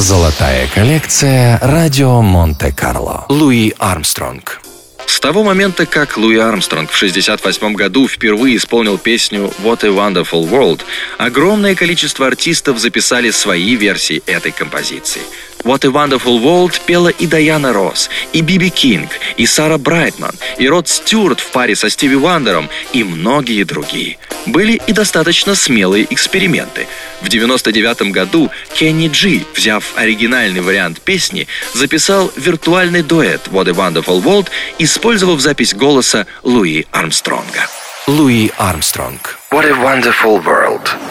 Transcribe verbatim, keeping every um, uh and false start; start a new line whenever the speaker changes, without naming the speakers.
Золотая коллекция «Радио Монте-Карло». Луи Армстронг.
С того момента, как Луи Армстронг в шестьдесят восьмом году впервые исполнил песню «What a Wonderful World», огромное количество артистов записали свои версии этой композиции. «What a Wonderful World» пела и Дайана Росс, и Биби Кинг, и Сара Брайтман, и Род Стюарт в паре со Стиви Вандером, и многие другие. Были и достаточно смелые эксперименты. В девяносто девятом году Кенни Джи, взяв оригинальный вариант песни, записал виртуальный дуэт «What a Wonderful World», использовав запись голоса Луи Армстронга.
Луи Армстронг.
What a Wonderful World.